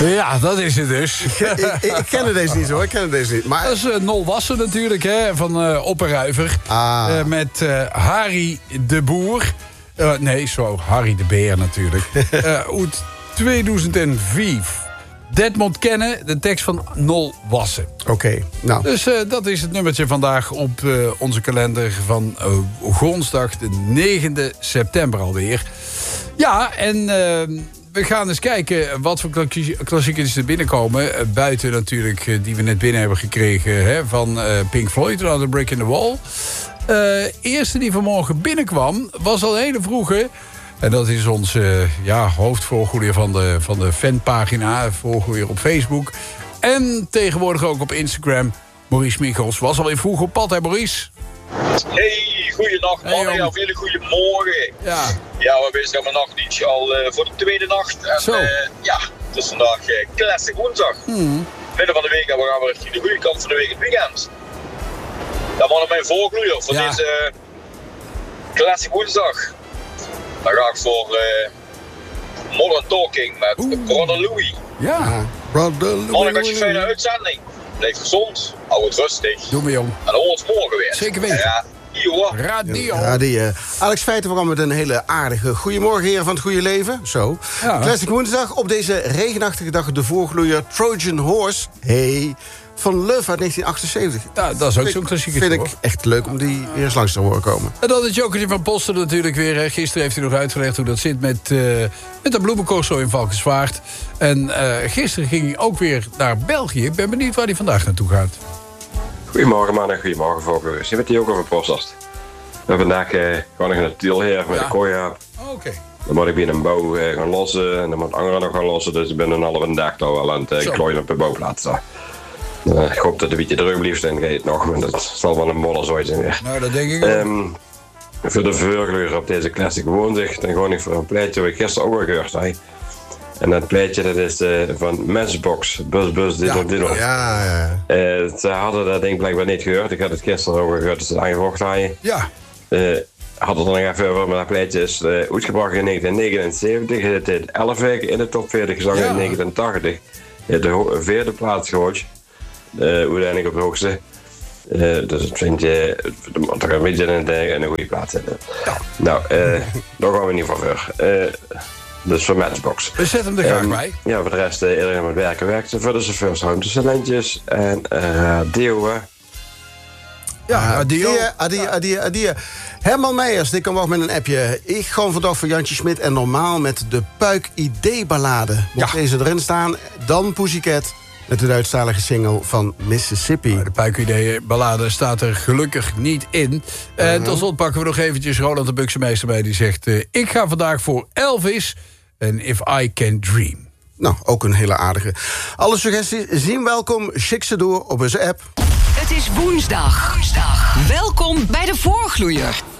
Ja, dat is het dus. Ik ken deze niet hoor, Maar... Dat is Nol Wassen natuurlijk, hè, van Opperruiver. Met Harry de Boer. Harry de Beer natuurlijk. Uit 2004. Detmond Kennen, de tekst van Nol Wassen. Oké, nou. Dus dat is het nummertje vandaag op onze kalender van woensdag de 9e september alweer. Ja, en we gaan eens kijken wat voor klassiekers er binnenkomen. Buiten natuurlijk die we net binnen hebben gekregen, hè, van Pink Floyd, Another Brick in the Wall. Eerste die vanmorgen binnenkwam was al een hele vroege. En dat is onze hoofdvoorgoeder van de fanpagina, voorgoeder op Facebook. En tegenwoordig ook op Instagram. Maurice Michels was alweer vroeg op pad, hè Maurice? Hey, goeienacht mannen. Ja, jullie goeiemorgen. Ja. Ja, we bezig aan mijn nachtdienstje al voor de tweede nacht. En Zo. Het is vandaag Classic Woensdag. Midden van de week en we gaan weer richting de goede kant van de week, het weekend. Dat was mijn voorgloeier voor deze Classic Woensdag. Dan ga ik voor Modern Talking met Brother Louie. Ja. Brother Louie. Morgen als je fijne uitzending. Blijf gezond, hou het rustig. Doe me jong. En dan horen we ons morgen weer. Zeker weten. Ja, hier Radio. Alex Feiten kwam met een hele aardige goedemorgen, heren van het goede leven. Zo. Ja. Classic Woensdag op deze regenachtige dag de voorgloeier Trojan Horse. Hey. Van Love uit 1978. Ja, dat is ook zo'n klassieker. Vind ik echt leuk om die weer eens langs te horen komen. En dan het jokertje van Posten natuurlijk weer. Hè. Gisteren heeft hij nog uitgelegd hoe dat zit met de bloemencorso in Valkenswaard. En gisteren ging hij ook weer naar België. Ik ben benieuwd waar hij vandaag naartoe gaat. Goedemorgen mannen, goedemorgen volgers. Je bent hier ook over Postast. We vandaag gewoon nog naar Tielheer met de koja. Oké. Dan moet ik binnen een bouw gaan lossen en dan moet anderen nog gaan lossen. Dus ik ben een halve dag al wel aan het klooien op de bouwplaats. Ik hoop dat het een beetje druk blijft en gaat nog, maar dat zal wel een modderzooi zijn weer. Nou, dat denk ik ook. Voor de vergleur op deze Classic Woensdag, dan gewoon ik voor een pleitje wat ik gisteren ook al gehoord heb. En dat pleitje dat is van Matchbox, Bus, dit of dit of. Ja. Ze hadden dat ding blijkbaar niet gehoord. Ik had het gisteren ook gehoord dat ze het aangevocht hadden. Ja. Had het er nog even over, maar dat pleitje is uitgebracht in 1979. Het heeft 11 weken in de top 40 gezongen in 1980. Het de vierde plaats gehoord. Uiteindelijk op de hoogste. Dus dat vind je toch een beetje in een goede plaats zitten. Ja. Nou, daar gaan we niet voor. Dus voor Matchbox. We zetten hem er graag bij. Ja, voor de rest iedereen met werkt. Voor de chauffeurs ruimte lentjes en radio. Ja, adio. Herman Meijers, die kwam ook met een appje. Ik gewoon vandaag voor Jantje Smit en normaal met de Puik ID-ballade. Mocht deze erin staan, dan Pussycat met de Duitsstalige single van Mississippi. De Puik-idee-ballade staat er gelukkig niet in. En tot slot pakken we nog eventjes Roland de Buksemeester bij. Die zegt, ik ga vandaag voor Elvis en If I Can Dream. Nou, ook een hele aardige. Alle suggesties zien welkom. Schik ze door op onze app. Het is woensdag. Welkom bij de voorgloeier.